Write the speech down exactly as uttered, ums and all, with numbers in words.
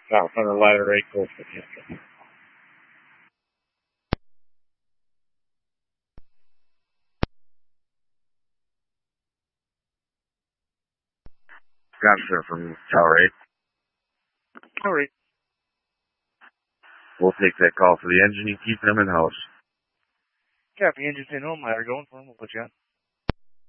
South Center Ladder eight, Coastal Kansas. Gotcha from Tower eight. Tower eight. We'll take that call for the engine. You keep them in house. Copy, engine's in home. Ladder going for him. We'll put you on.